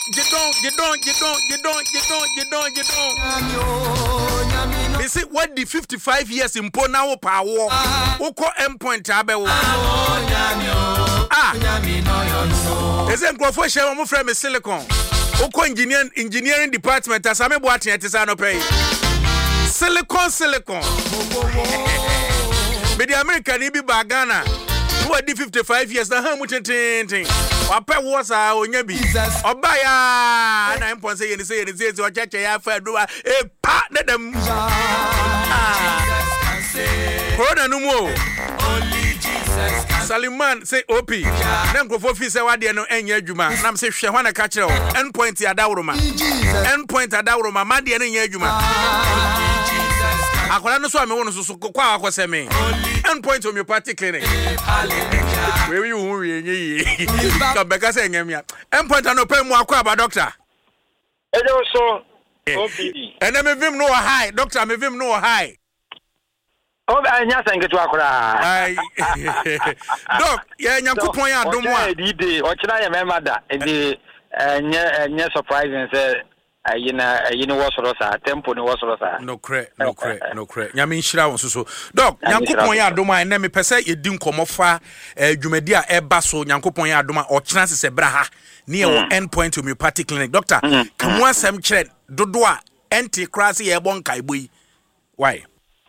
They say what the 55 years in Pona power. Oko endpoint abewo. They say Grofo share mo frame silicon. Oko engineering department asame boatin etisa no pay. Silicon. Be the American ibi bagana. Who did 55 years na hamu tin. Wapa was onya bi. Obaya na impon say o cheche ya fa do e pa dem. Corona no more. Only Jesus can. Saliman say OP. Na Grofo fi say wade no enye adwuma. Na me say hwe hwana ka kire o. Endpoint ya dawroma. Endpoint adawroma ma de no enye adwuma. Akwara no so ame wono so kwa akwose me. Endpoint homeopathic clinic. We you hu we enye yi. Ka beka say enye me. Endpoint anopa mu akwa ba doctor. Ejo so OPD. Ene me vim no high, doctor me vim no high. Oh, anya sangetu akura. Ai. Doc, ya nyankopon ya adomo a. Di o kina ya mema da. Di nya surprising say ayina wo soro sa tempo ni wo soro sa. No cre. Nyame nhira won so. Doc, nyankopon ya adomo a na me pese yedi nkomofa dwumadi a eba so nyankopon ya adomo o kina se bra ha. Near endpoint homeopathic clinic. Doctor, kamu asem kire dodo a enti krase ye bon kaiboi. Why?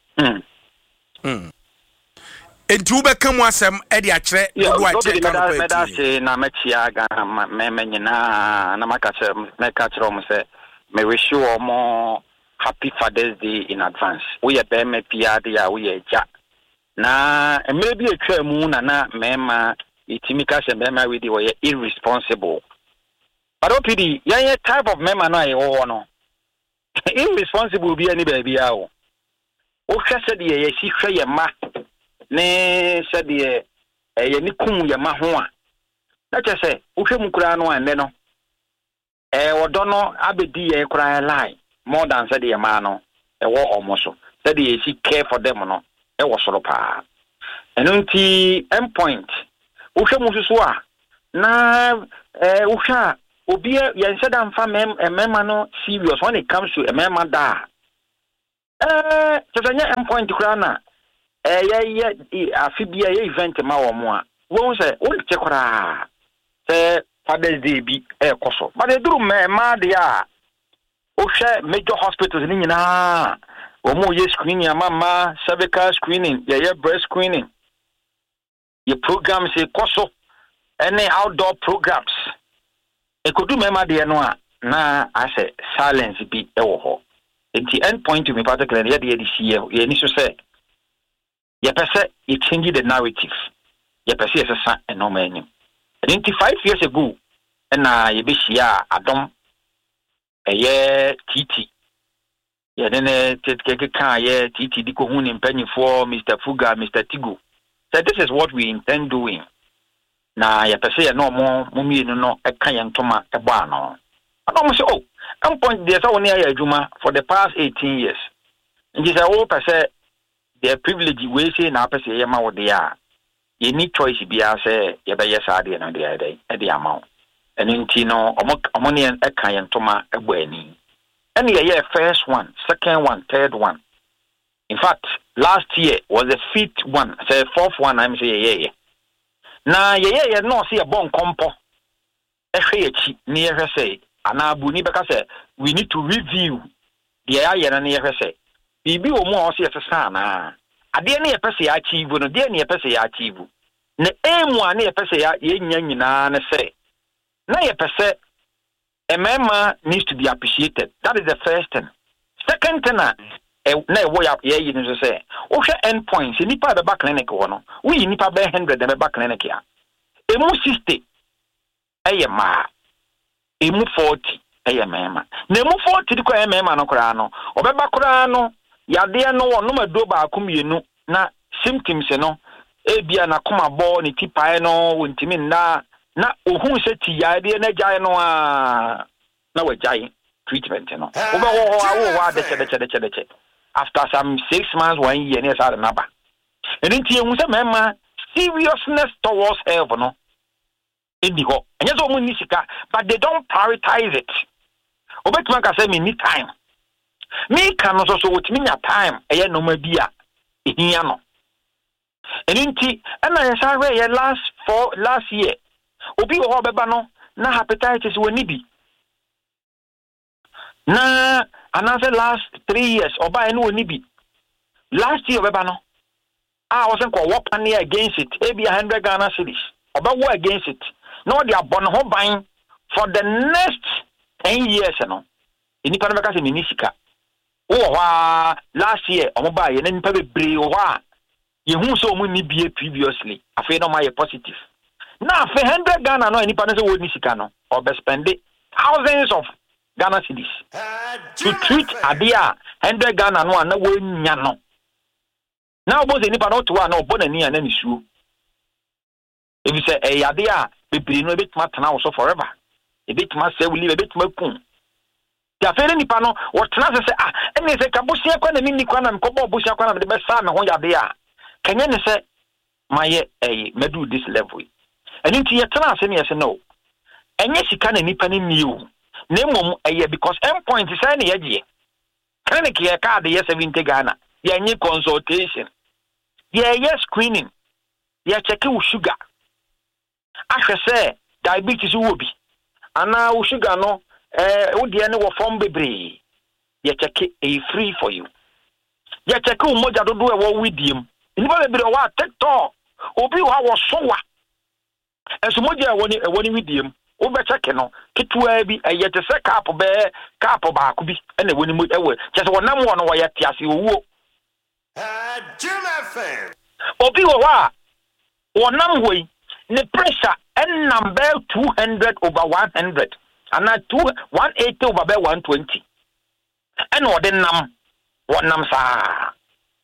Enti ube kamu asem edi akire dodo a tie kan ko meda se na machia ga me nyina na makache me ka kire o se me wish you more happy Father's Day in advance. We ye be me pia dia we ye ja na maybe etwa mu na mema itimika se mema we di we irresponsible. But OPD yan type of mema no aye wo no irresponsible bi ani ba bia o hwɛ sɛ de ye si hwɛ ye ma ne sɛ de ye ni kum ye ma ho a na kyɛ sɛ wohwɛ mu kura no ande no wodo no abedi ye kura lie more than sɛ de ye ma no wo omoso sɛ de ye si care for them no wo soro pa eno nti endpoint wohwɛ mu susu a na wohwɛ obi ye nse da mfa mema no serious when it comes to mema da Tanya endpoint krana afibia ye event ma wo mo a won se won che kora se Father's Day bi koso but eduru ma de a o hwe major hospitals ni nyina wo mo ye screening mama cervical screening ye breast screening ye programs e koso any outdoor programs e kodu ma de no a na ase silence bi wo ho. Enti endpoint to me particularly the see ye ni so say ye pese you change the narrative ye pese ye sa normal enim. And 5 years ago na ye be shia adom eye TT ye ne tete kan ye TT di ko hu ni mpanyifo Mr. Fuga Mr. Tigo. So this is what we intend doing. Na ye pese ye no mo mienu no e kan ye ntoma e ba no. Adom say oh endpoint there's only a juma for the past 18 years. And this is all per se their privilege we say na per se yema wo dia. You need choice be say ye be yes ade no dia the amount. And nti no omo ne e kan yentoma ebo ani. And ye first one, second one, third one. In fact, last year was the fifth one, say fourth one I'm say ye. Na ye no see a bon kompo. E hwe echi ne ye say anabu ni beka say we need to review the aya na ye say bibi wo mo o se sesa na ade na ye pese ya achieve no de na ye pese ya achieve na emu na ye pese ya nya nyina na say na ye pese emema needs to be appreciated. That is the first thing. Second thing na wo ya ye ni so say wo hwe endpoints nipa be back clinic wo no we nipa be 100 be back clinic ya emu 60 ma emu 40 mema na emu 40 di kwa mema no kora no obeba kora no yade no wo no mado ba akomienu na symptoms no ebia na koma bo ni tipae no wontimi na ohun se ti yade na gyae no a na wagyae treatment no oba wo de after some 6 months 1 year na sa na ba enti ehun se mema seriousness towards health no edi ho enye so mu ni sika but they don't prioritize it obetuma ka say me need time me kan no so wotimi nya time eye no ma bi a ehia no eninti na ye sa we ye last year obi ho beba no na hepatitis woni bi na another last 3 years oba eno woni bi last year beba no wasn't ko work against it maybe 100 Ghana cedis oba war against it no they are born ho ban for the next 10 years no inipa no beka se minisika last year omoba ye na nipa bebre wo a ye hu so omu ni bie previously afi no ma ye positive na afi 100 Ghana no inipa no se wo ni sika no or be spend thousands of Ghana cedis to treat adia 100 Ghana no na wo nya no na obo ze nipa no to na obo na ni ana ni suo if you say adia bebre no ebetuma tena wo so forever ebetuma say we live ebetuma kun ya fere nipa no wo tena se ene se kabusia kwa na mini kwa na mkobo busia kwa na me be sa me ho yade a kanya ne se maye medu this level and nti ye tena ase ne ye se no enye sika na nipa ne niu na mom because endpoint say ne ye clinic ye card ye 70 Ghana ye nyi consultation ye screening ye check wo sugar ahwe say diabetes wo bi ana wo sugar no wo de ne wo form bebre ye check it free for you ye check wo moja dodo e wo widiem nipa bebre wa TikTok obi wa wo so wa enso moja e woni widiem wo be check no ketua bi ye te se cap ba ko bi ene woni mo ewe che se wonam wo no wo ye tiase owuo Jim FM obi wa wonam hoi ne pressure en number 200 over 100 and 180 over 120 and what then nam sa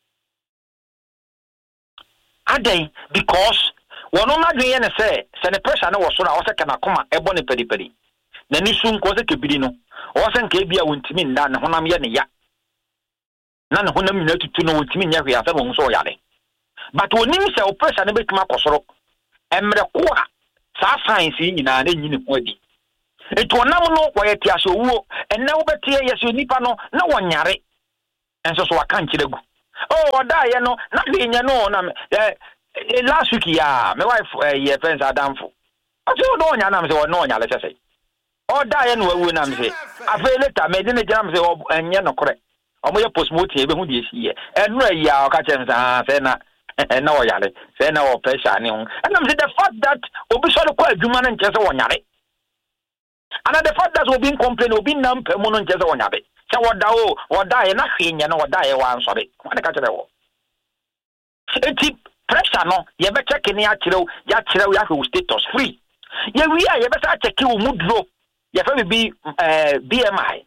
ade because one on adwen ne say the pressure no was so na o se kana koma ebo ne pedi na ni sun ko se kebiri no o se nka bia wontimi nda ne honam ye ne ya na ne honam nyina tutu no wontimi nya hwe asa bo so yare but onim se o pressure ne betuma kosoro emre ko a sa science nyina na nyini ko adi eto onam no wo yeti aso wuo enne wo betie yeso nipa no na wonyare enso so aka nkyeregu oda ye no na de nya no na last week ya my wife ye friends adamfo aso no nya na me se no nya le sese oda ye no wawu na me se afa later me de ne gira me se enye no kore omo ye postmortem ebe hu de esi ye enu ya o ka chem sa se na wo yare se na wo pressure ni ho and me the fact that obi so ko adwuma na nche se wonyare and the fact that we been complain obi nam pemu no nche se wonyare se woda ye na hwenya no woda ye wan so be wane ka kire wo eti pressure no ye be check ni ya kirew ya hwe status free ye wi a ye be sa check wo mu drop ye fa bi BMI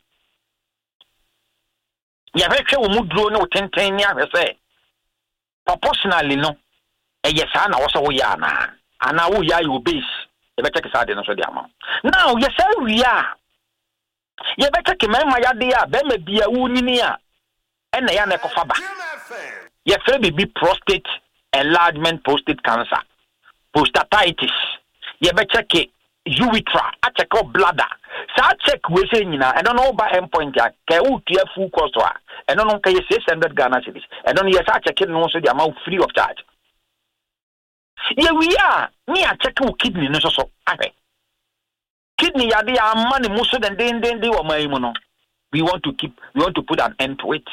ye fa hwe wo mu drop no tenten ni ahwe se proportionally no ye sa na wo so wo ya na ana wo ya you base ye be check sa de no so de ama now ye sa wi a ye be check mema ya de a be ma bia wo nyini a ena ya na ekofa ba ye fa bi prostate enlargement, prostate cancer, prostatitis. You be check urethra, I check out bladder. So I check we say I don't know by endpoint ya. Ke u tia full cost wa. I don't know ke 600 Ghana cedis. I don't yes I check it no so the amount free of charge. Yeah we are. Me I check u kidney no so. Ahe. Kidney ya dey money muso den dey wa mai mu no. We want to put an end to it.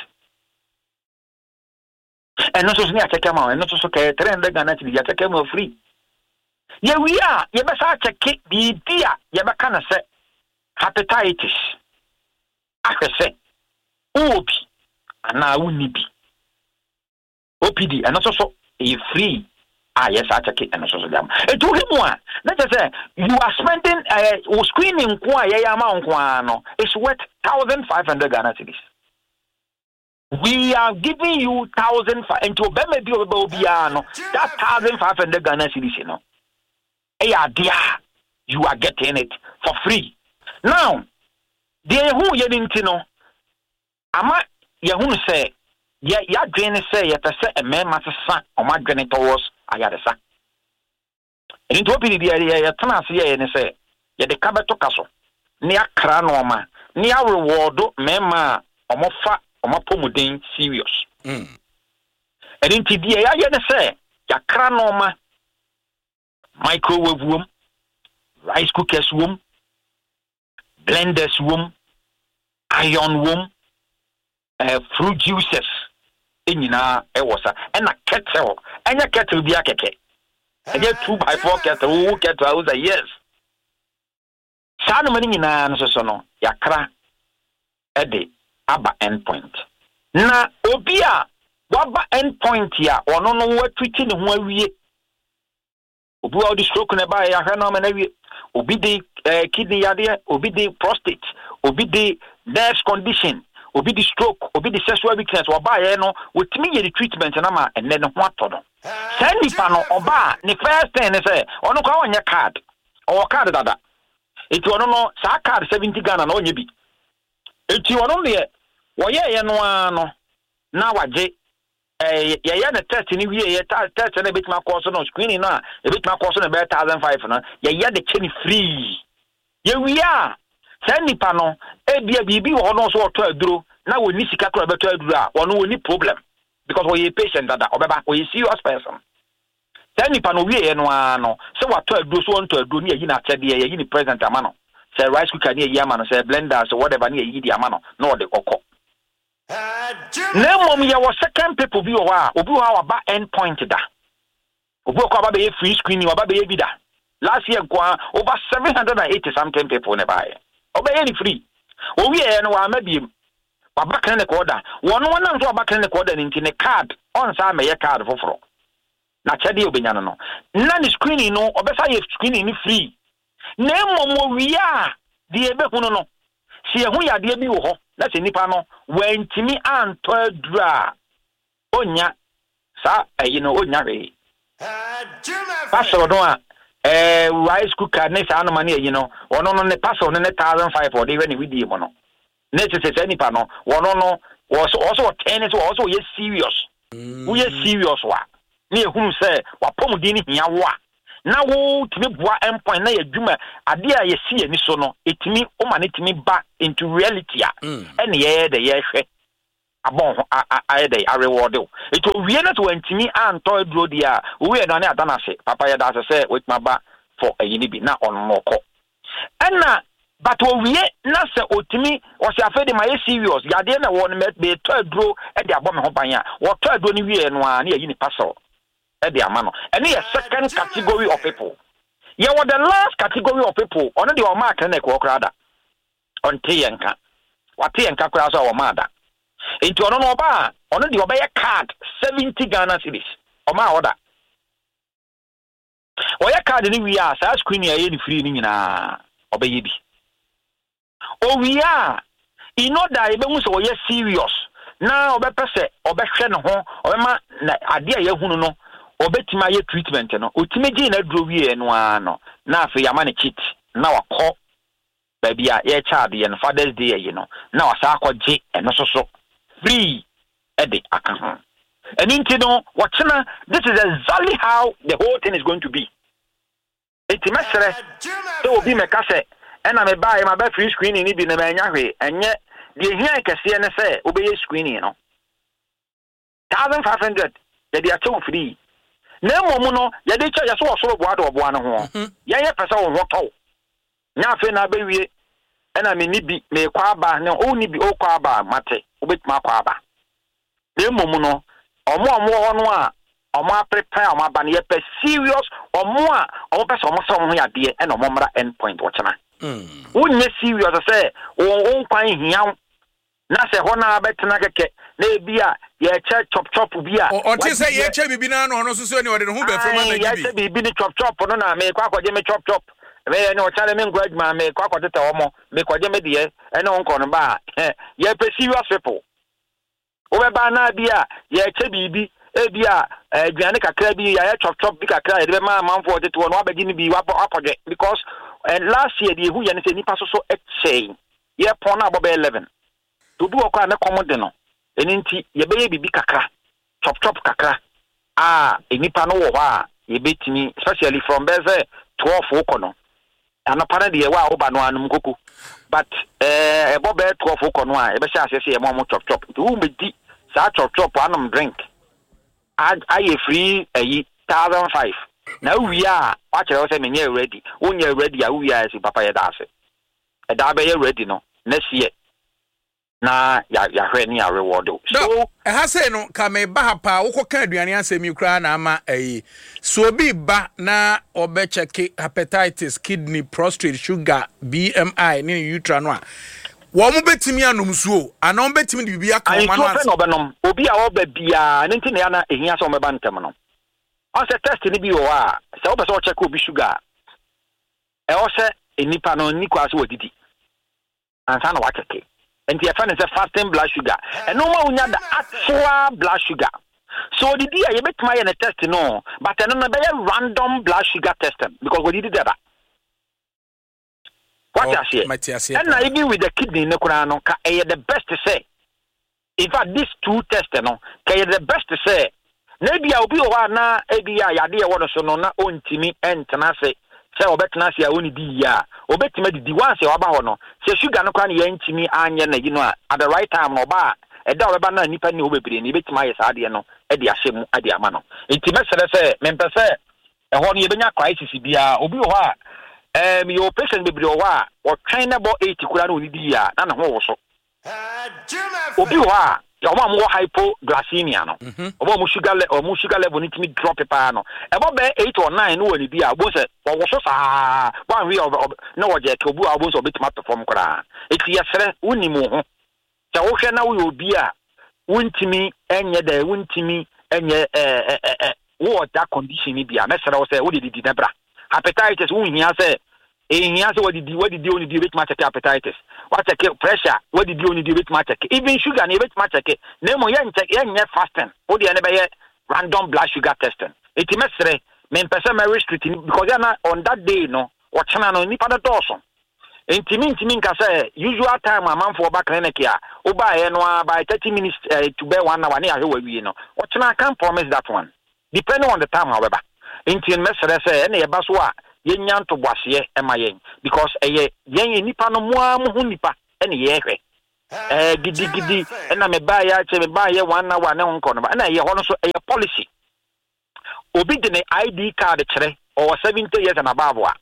And also near check them out, and also 300 Ghana cedis, you check them free. Yeah, we are. You better check the idea. You better kind of say hepatitis. I say OP, and now we need OPD, and also a free. Yes, I check it, and also them. It took him one. Let us say you are spending screening amount. It's worth 1,500 Ghana cedis. We are giving you 1,500 into Bemebiano. That's 1,500 Ghana cedis, you know. Dear, you are getting it for free. Now, dear who you didn't know, Ama Yahoo say, ya drain say, yet I say a man must son or my granitors, I had a son. Into obi dia ya tana ase ye ne say ye de ka beto kaso ne akra no ma ne reward mema omofa omapomuden serious into dia ya ye ne say ya kra no ma microwave room rice cookers room blenders room iron room fruit juices enyina ewosa na kettle enya kettle bia keke enya 2x4 kettle kettle I was yes sanu mani nyina no so no yakra ede aba endpoint na obi a waba endpoint ya ono no watwiti ne ho awie obi wa di stroke na ba ya hwe no ma na wie obi di kidney yade obi di prostate obi di nerve condition obi di stroke obi di sexual weakness oba ye no wotimi ye di treatment na ma enne ne ho atodo send pa no oba ne first thing ne say ono kwa onye card o card dada eti ono no sa card 70 Ghana na onye bi eti ono ne wo ye no ano na waje ya na test ni wie ye test na betima course no screening na e betima course na be 1500 na ya de cheni free ye wi a send pa no e bia bibi wo no so oto aduro na woni sika kro beto aduro a wono woni problem because we patient dada obeba we serious person send pa no wie no ano se wato aduro so onto aduro ni yi na chede ye yi ni present amano say rice cooker ni yi amano say blender so whatever ni yi di amano no de kokko na mom ya wo second people bi wo a obi wo aba endpoint da obi ko aba be free screen aba be bi da last year kwa over 780 something people ne buy oba ye ni free o wi e no wa mabiem aba kan ne ko da wono wona nso aba kan ne ko da ni ne card on sa me ye card foforo na chede obenya no na ni screen no obesa ye screen ni free na mom wo wi a de ebe hunu no si ehun ya de bi wo ho na se nipa no wentimi anto adura onya sa onya we pastor no a rice cooker ne sa no mane ono no ne pastor ne 1500 for dey when we dey mo no ne se nipa no ono no also ten so also ye serious we ye serious wa ne ehum se wa pomudi ni hia wo a na wo timi boa endpoint na yadwuma ade a yesi ani so no etimi o ma ne timi ba into reality a ene ye de ye hwe abon aye de reward it o wie na to antimi anto aduro dia o wie no na adana se papa ye da se wetima ba for ayini bi na onno ko ena but o wie na se otimi o se afede ma ye serious yade na wo no be to aduro e de abon me ho ban a wo to aduro ni wie no a na yi ni pastor the amano and the second category of people. You were the last category of people on the mark and walk rather on Tianka. What Tianka class our mother. Into an bar on the obey card 70 Ghana cities or my order. Or your card in we are screen any free in obey. Oh, we are in order even so yes serious. Now obe pese obe hwe ne ho obe ma na ade a yehunu no obetima ye treatment no otimeji na duro wie no ano na afi yama ne kit na wakọ baby a ye child ye no Father's Day ye no na wasa akọje eno so free ede aka ho eninti no watchena this is exactly how the whole thing is going to be etimesere to obi meka se ena me buy ma ba free screening ni bi na manya hwe enye de hia kese ne se obeye screening no 1500 de dia to free na momu no ye de cha yaso osoro boa no ho ye ye pesa wo hoto nya fe na ba wie ena me ni bi me kwa aba ne o ni bi o kwa aba mate obetima kwa aba na momu no omo ho no a omo prepare omo aba ne ye pe serious omo a omo pesa omo so ho ya de ena omo mra endpoint wo chena wonye serious say won kwan hia na se ho na betena keke na bia ye che chop bia o ti say ye che bibi na no so so ni ode ho be from na gibi ye che bibi ni chop no na me kwa kwaje me chop me ne o chale me ngwa adwuma me kwa kwaje te omo me kwaje me de ene won ko no ba ye pe serious people o be ba na bia ye che bibi e bia aduane kakra bi ye chop bi kakra ye be ma manfo de to no abegi ni bi wapoje because last year the hu ye ne se nipa so exchange ye pon na abobe 11 to do okwa na commode no eninti ye be ye bibi kakra chop kakra enipa no wo ho a ye betimi especially from beze 12 okono anopara de wa oba no anum koko but ebobe 12 okono a e be sha asese e mo chop chop to me di sa chop chop anum drink I free 1,005 now we are watch I say me ready when you ready we are si papa ya dase e da be ready no next year na ya hwe ni a reward so e ha say no ka me ba pa wo ka aduane asemi kra na ama so obi ba na obe check hepatitis kidney prostate sugar BMI ni utra no a wo mo betimi anum suo ana wo betimi de bibia ka ma no no benom obi a wo ba bia nti na ya na ehia so me ba ntem no on se test ni bi wo a se wo be so check obi sugar e o se enipa no ni kwa so odidi ansa na wa check and your friend is a fasting blood sugar. And no more the actual blood sugar. So the day you bet my test no, but another random blood sugar testing because we did that. What I say? And now even with the kidney no the best to say. In fact, these two tests no, the best to say. Maybe I'll be na ABI idea what so no na on timi and tenase. Say obetna sia oni di ya obetima di once e oba ho no se sugar no kwa na yantimi anye na gi no at the right time no ba e da obeba na nipa ni obebire ni betima ye saade no e di ahyem ade ama no enti mesere se mempese e ho no ye benya crisis bia obi ho a your patient bebire ho a o twen na bo 80 kura na oni di ya na na ho wo so obi ho a ya mo am hypoglycemia no obo mo sugar level ni timi drop pa no e bo be 8 or 9 no woni bi a bo se wo so sa one way no wo je ke obu a bo so betima perform kra eti yesere woni mo ho ta wo hwe na wo obi a wontimi enye da wontimi enye wo that condition ni bi a mesere wo se wo di debra hepatitis wo hia se what did you only do with my hepatitis? What check pressure? What did you only do with my check? Even sugar, and with my check. Nemo yen check yen fasting. What the anybody random blood sugar testing. It mesre men person my restricting because they are on that day no. Or chana no ni pada doso. Intimin ka say usual time a man for back clinic here. Oba no by 30 minutes to be 1 hour near we no. Or chana can't promise that one. Depending on the time, however. Intin mesre say any baswa. Yenyan to boasie emayen because yen nipa no moa hu nipa ene ye hwe gidi na me ba ya che me ba ye 1 hour na nko no ba na ye ho no so policy obi de ne ID card kire or 70 years and above a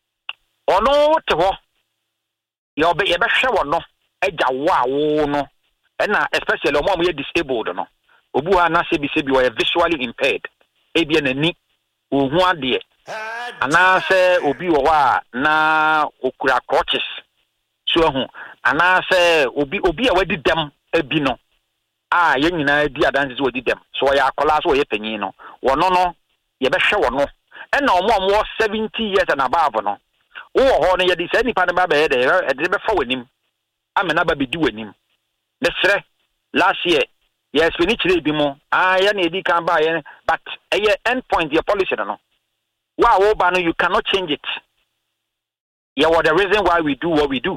ono te ho ye be hwe wo no agya wo no na especially o mo ye disabled no obu ha na sebi we visually impaired ebia nani ohu ade ana se obi wo wa na okura crutches so hu ana se obi a wadi dem abi no ye nyina di adanse wadi dem so ya akola so ye panyin no wono no ye be hwe wono na omo 70 years and above no wo ho no ye di se nipa ne ba be de be fa wanim amena ba be di wanim ne sre last year yes we need to be mo ye na edi kan ba ye but ye end point your policy no. Wow, Obano, you cannot change it. Yeah, what the reason why we do what we do.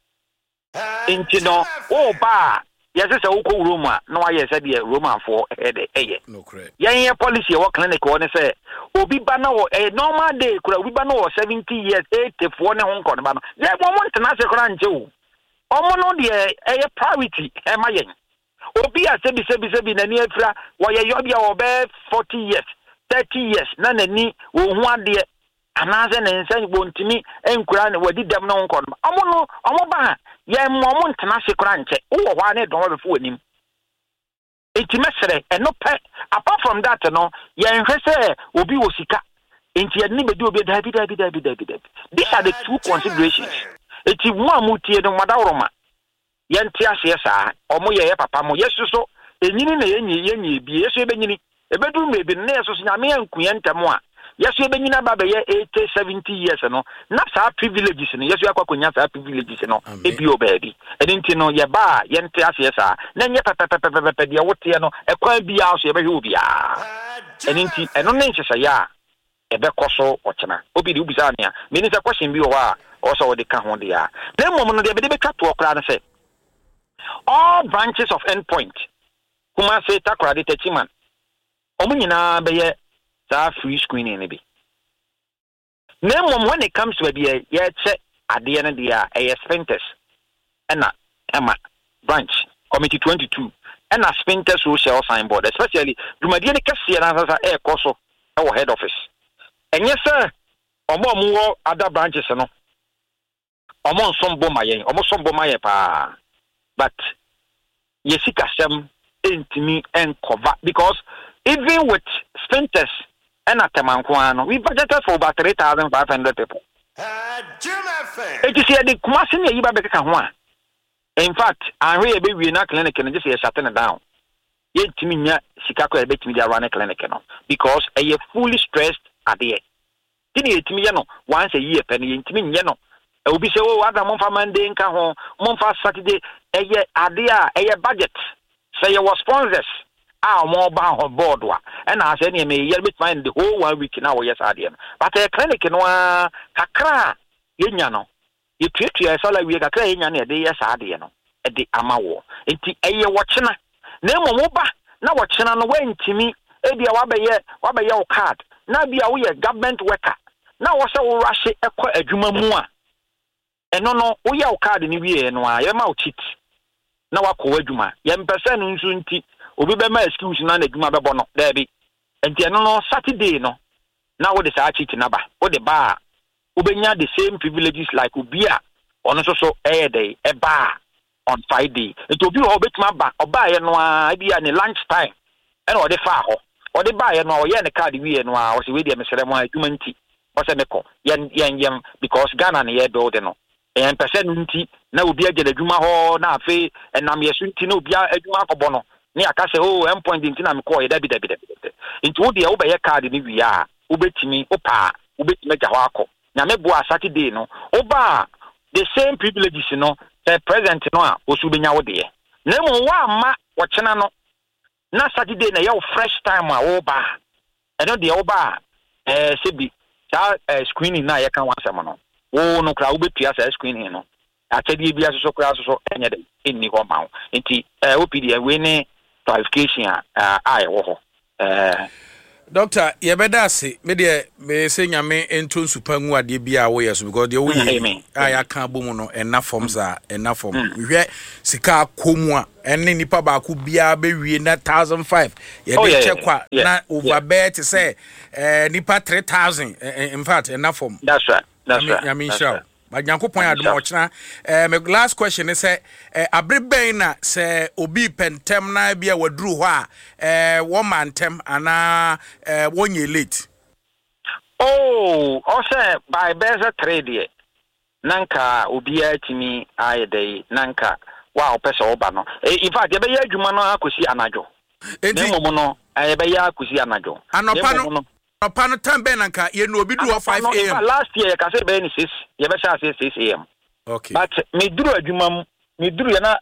Into no, yes, it's a Oko Roma. No, I said the Roman for no correct. Yeah, policy or clinic one say, Obi Bano, a normal day could we bano 70 years, 84 Hong Kong. That one to answer Grand Joe. Omono the priority, am I? Obi a sebi na near why you're over 40 years. 30 years na nani wo hu ade anaze na nsan bontimi enkura na wadi dem no nkɔ no ɔmo ba ye mo ntena se kura nche wo hɔ ane don befo wanim enti mesere eno pɛ apart from that no ye nhwɛ sɛ obi wo sika enti ye ni bedi obi dabi these are the two considerations enti mo amutie no madaworoma ye ntia se saa ɔmo ye papa mo yesu so enyini na yenyi bi yesu ebenyini ebedu mebi na yeso nyame ankuye ntemo a yeso ebenyina ba be ye 80 70 years no na sa privileges no yeso akwakonya sa privileges no ebi obabi edinti no ye ba ye nte ase sa na nye pepepepepe de wote no ekwan bia so ye be hwe obia edinti eno ne nhyesa ya ebe koso ochena obi di ubisa ania me ni sa question bi o wa o so de ka ho de ya na mom no de be twa to okra na say all branches of endpoint kuma say takra de tachiman omunyina be ye that free screening maybe. Name when it comes to a check at the end of the year, a sphincters and Emma branch committee 22 and a sphincter social signboard, especially Dumadian Cassia as a air coso our head office. And yes, sir, or more other branches, no. Almost some bomaye pa, but Yesika Sem ain't me and cover because even with sphincters and at Tamanquano, we budgeted for about 3,500 people. It is here the Kumasin Yibabeka. In fact, I hear a baby in a clinic and just shutting it down. Yet to me, Chicago a bit media run a clinic because a fully stressed at the end. Didn't me, once a year penny into me, it will be so other Monfa Monday in Cajon, Monfa Saturday, a year idea, a budget. Say you were sponsors. Our mobile on board, and I said, you may yell with mine the whole 1 week in our yes, idea. But a clinic in one, Kakra, Yano. You treat you as all we are crying on a day, yes, idea, at the Amawo. It's a year watching. Name Moba, now watching on the way to me, Eddie Wabaye your card. Now be a government worker. Now also rush a Juma Mua. And no, we are card in the year, and why am out cheat. Now I call Juma, young person in Sunti. Obi be my excuse na na dwuma bebo no there be enti no Saturday no na wo de sa chichi naba wo de ba obenya the same privileges like obia ono so day e ba on Friday enti obi ho betuma ba oba ye no a bia ne lunch time e na wo de fa ho wo de ba ye no wo ye ne card wi ye no a wo se we de mesere mo adwuma nti wo se meko yen because Ghana ne ye build no en person nti na obi agye adwuma ho na afi enam yesu nti na obi adwuma akọbọ no ni aka say oh endpoint nti na me call ye dabi nti wo de wo be ye card ni wi a wo betimi opa wo betimi gya ho akọ na me bo a Saturday no oba the same privileges no the present no a osu benya wo de na mo wa ma wo chena no na Saturday na ye fresh time a wo ba eno de wo ba sebi ta screening na ye kan wansam no wo no kra wo betua sa screening no atedi bia so kra so enye de enni ho ma nti OPD we ne qualification I wo Doctor yebeda se me de me se nyame ento nsupangu ade bia wo yeso because de wo yi aya kan bomu no ena forms a ena form hwe sika komu a enne nipa ba ko bia be wie na 1,500 ye be check kwa na overbet say nipa 3,000 in fact ena form that's right I mean sure but Yankopon adom ochna my last question is abreben na say obi pentem na bia waduru ho a one man tem ana wonye late also by better trade nanka obi atimi ayedai nanka wa opesa oba no in fact ye be ya adwuma no akosi anajo enti no ye be ya akosi anajo anopa no Upon time benanka, you know, be do 5 a.m. Last year, I said, Ben, 6, you ever say 6 a.m. Okay. But me do a jumam, me do yana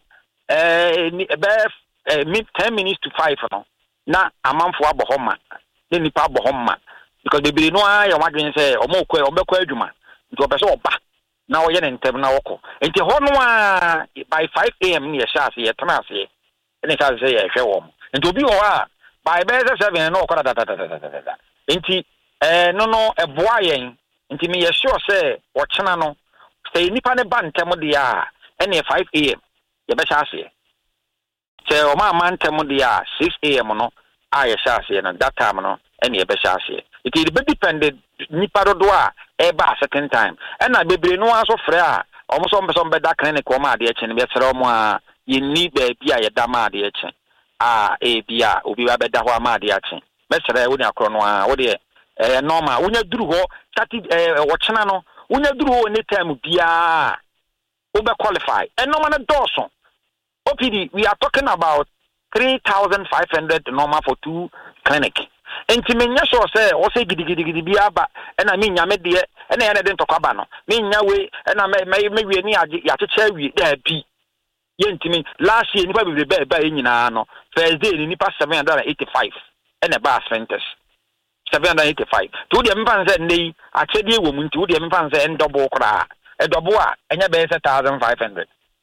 10 minutes to 5 no. Na a month for Bahoma, then nipa Bahoma. Because the be no I want say, or more quay or bequay juma. To a person back. Now yen and Temnawoko. And the Honwa by 5 a.m. near Shasi at Tamasi. And it has say a show. And to be or by better 7 and no. Inti no eboayen inti me sure say ochena no say nipa ne ban temo dia ene 5 am ye be chase say o ma man temo dia 6 am no aye chase na that time no ene ye be chase it be depended nipa do a e ba second time na bebre no aso frɛ a omo so mbe da clinic o ma de eche ne be frɛ omo a ye ni ba bia ye da ma de eche e bia obi ba be da ho ama de eche mesere woni akro no a wo de normal wonya duru ho tati wo chena no wonya duru ho any time bia wo be qualify normal na doso OPD we are talking about 3,500 normal for 2 clinic enti menya so say wo say gidigidi bia ba na me nya me de na ya na de ntokwa no me nya we na me wie ni ya cheche wie da bi yentimi last year nipa be ba nyina no Thursday ni nipa 785 and a bar centers 785. To the Mpanse Nay, I said you woman to the Mpanse and double cra, a double, and a base 1,500.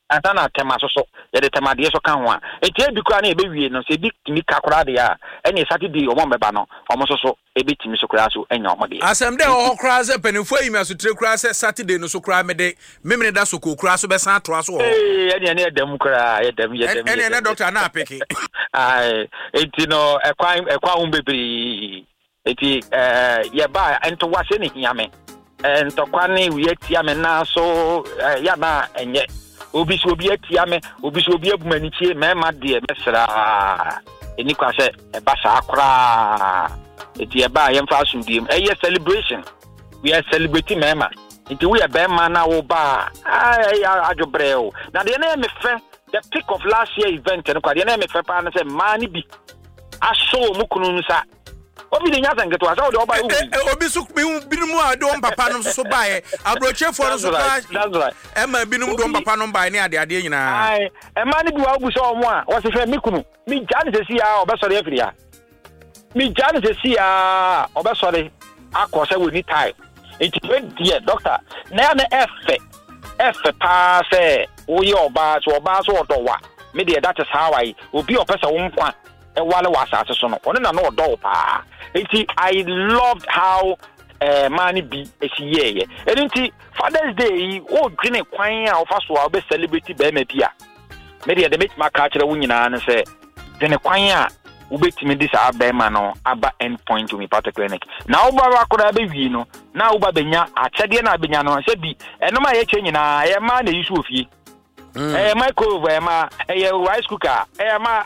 Antana tema so ye de tema de so kan ho a enti e bi kura na e be wie no se bi timi ka kura de a eni Saturday o mo meba no o mo so e bi timi so kura so enya o mo de asem de o kura se penifo yi me so tre kura se Saturday no so kura me de memene da so ko kura so be san to aso eni ene edam kura edam eni ene doctor na apeke ai enti no ekwa un bebri enti ye ba ento wase ni hiame ento kwa ni wi atia me na so ya na enye obi so obi atia me obi so obi abumanichie mema de mesra eni kwa se e ba sa akra enti e ba ye mfa asundiem e celebration we are celebrating mema enti we be man na wo ba ajobreo na de na me fe the peak of last year event and kwa de na me fe pa na se mani bi aso mu kunu nsa obi de nyaza ngeto asa o de oba wu obi so binum a de on papa no so bae abrochefo no so ka that's right e ma binum de on papa no bae ne ade nyina ai e mani bi wa bu so omo a wo se fe mi kunu mi jani se si a obesore afiri ya mi jani se si a obesore akose we ni time it dear doctor na na efe pa se oye oba so odowa me de that is how I obi opesa wo nkwa e wale wasase so no one na no odo pa enti I loved how mani bi esiye enti Father's Day o green kwan a ofa so a be celebrate be ma bia me de make ma ka kire wo nyina na se de kwan a ubetimi dis abema no aba endpoint to me part clinic na uba wakora be wi no na uba benya achede na benya no se bi enoma ye che nyina ye ma na yisu ofie microwave ma rice cooker ma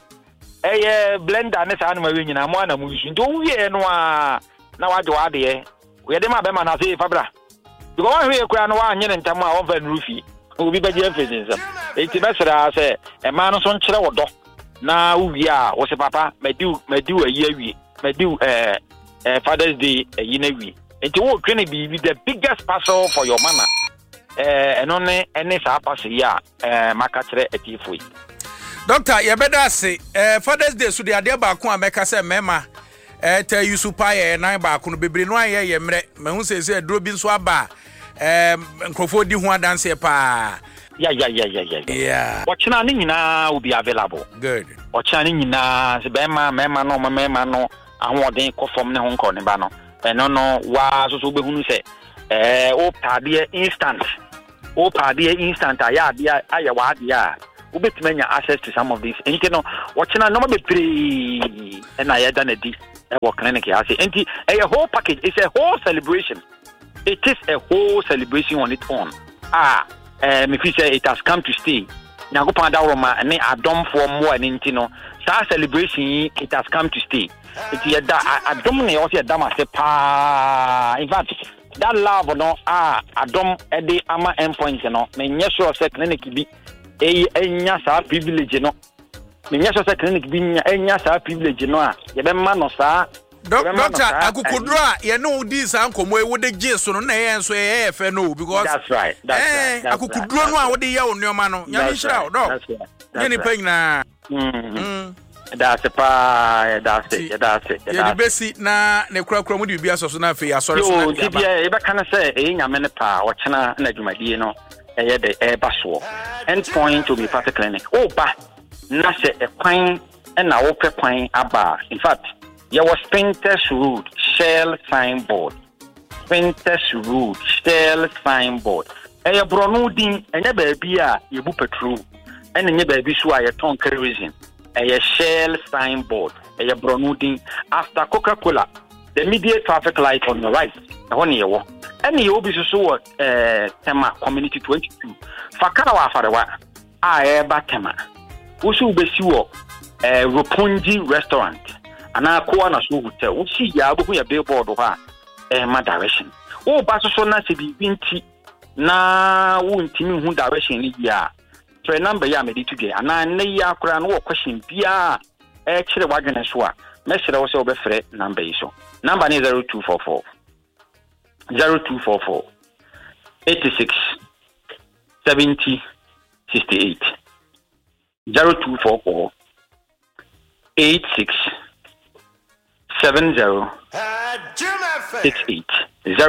blender ne sa na ma wi nyina mo na mu yisu ndo wie no a na wajo ade we de ma bema na se fabra because one we kura no wa nyene ntam a over rufi obi beje efezinsa enti besra se ma no so nkire wodo na uwia wo se papa medu ayi medu Father's Day ayi na wi enti wo twene bi the biggest parcel for your mama eno ne ene sa parcel ya maka kire atifoi doctor ye beda se Father's Day so de ade ba ko ameka se mema te yusupa ye nan ba ko no bebre no aye ye mre mahu se duro bi nso aba nkrofo di ho adanse pa Yeah. Ochina ni nyina will be available. Good. Ochina ni nyina se mema no ahoden kofom ne honko ne ba no. Eno no wa so behunu se o pade instant. O pade instant aya wa ade a ubetimanya access to some of these. Enti no ochina no be pre na ya da na di e wo clinic ya se. Enti a whole package, it's a whole celebration. It is a whole celebration on its own. Me fi say it has come to stay. Nyankopon da Roma ne adom for mo ani ntino. Sa celebration it has come to stay. It yeda adom ne o se da ma se pa. In fact, that love no adom e dey ama endpoint no. Me nye sure say clinic bi enya sa privilege no. Me nye sure say clinic bi enya sa privilege no a ye be ma no sa. Doctor akukudro a ye no di san komo e wode jeso no na ye enso ye efe no because that's right akukudro no a wode ye onoma no nya ni shira do ye ni panyina that's it ye di besi na ne kura mu di bia so na afi asori so na ti bia e be kana say e nyame ne pa o chena na adwumadie no e ye de e ba so endpoint to be part clinic ba na se e kwan e na wo pe kwan aba in fact there was Spintex Road, Shell signboard. Spintex Road, Shell signboard. Eye bronu din enye baabi a yebu petrol. Ene nye baabi so a ye ton kerosene. Eye Shell signboard. Eye bronu din after Coca-Cola. The immediate traffic light on the right. Ehon ye wo. Ene ye obi so Tema Community 22. Fakara wa afarewa eba Tema. Usu besi wo Ropunji restaurant. Ana ko na so hotel wo si ya bo ya billboard ho a ma direction wo ba so na se bi nti na wo ntimi hu direction ni ya so number ya me di today ana ne ya kura no question bia kire wadwene so a me sere wo se wo be frɛ number yi so number ni 0244 86 70 68 0244 86 70 68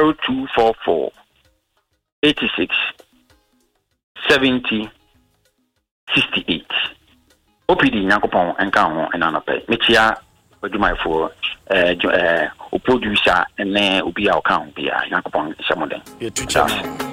0244 86 70 68 OPD Yankopon and Kaho and Anapay Michia for o producer and then Ubia account Yankopon Samoden.